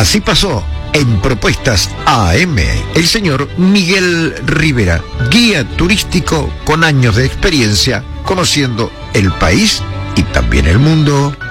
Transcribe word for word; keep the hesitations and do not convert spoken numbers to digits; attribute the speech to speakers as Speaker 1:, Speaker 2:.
Speaker 1: Así pasó en Propuestas A M el señor Miguel Rivera, guía turístico con años de experiencia, conociendo el país y también el mundo.